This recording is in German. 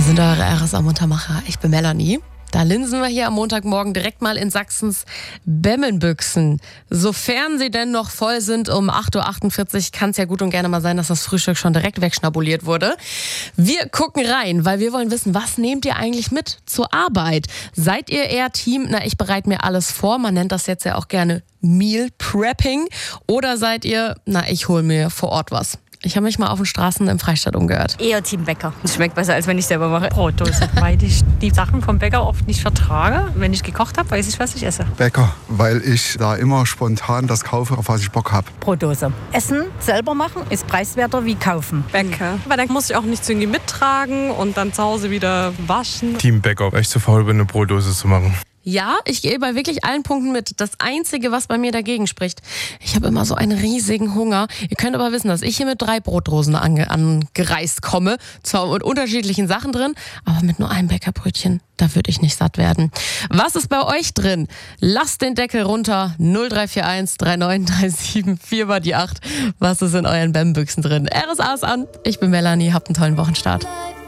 sind eure RSA-Muntermacher. Ich bin Melanie. Da linsen wir hier am Montagmorgen direkt mal in Sachsens Bemmenbüchsen. Sofern sie denn noch voll sind, um 8.48 Uhr kann es ja gut und gerne mal sein, dass das Frühstück schon direkt wegschnabuliert wurde. Wir gucken rein, weil wir wollen wissen, was nehmt ihr eigentlich mit zur Arbeit? Seid ihr eher Team, ich bereite mir alles vor, man nennt das jetzt ja auch gerne Meal Prepping. Oder seid ihr, ich hole mir vor Ort was? Ich habe mich mal auf den Straßen im Freistaat umgehört. Eher Team Bäcker. Es schmeckt besser, als wenn ich selber mache. Brotdose, weil ich die Sachen vom Bäcker oft nicht vertrage. Wenn ich gekocht habe, weiß ich, was ich esse. Bäcker, weil ich da immer spontan das kaufe, auf was ich Bock habe. Brotdose. Essen selber machen ist preiswerter wie kaufen. Bäcker. Weil dann muss ich auch nichts irgendwie mittragen und dann zu Hause wieder waschen. Team Bäcker, weil ich zu faul bin, eine Brotdose zu machen. Ja, ich gehe bei wirklich allen Punkten mit. Das Einzige, was bei mir dagegen spricht, ich habe immer so einen riesigen Hunger. Ihr könnt aber wissen, dass ich hier mit 3 Brotdosen angereist komme. Zwar mit unterschiedlichen Sachen drin, aber mit nur einem Bäckerbrötchen, da würde ich nicht satt werden. Was ist bei euch drin? Lasst den Deckel runter. 0341 3937 4 mal die 8. Was ist in euren Bemmenbüchsen drin? RSA ist an. Ich bin Melanie. Habt einen tollen Wochenstart.